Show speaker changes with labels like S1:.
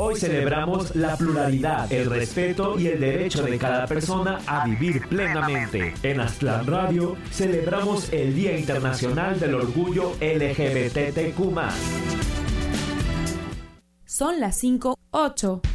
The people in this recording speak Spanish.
S1: Hoy celebramos la pluralidad, el respeto y el derecho de cada persona a vivir plenamente. En Aztlán Radio celebramos el Día Internacional del Orgullo LGBTQ+.
S2: Son las 5:08.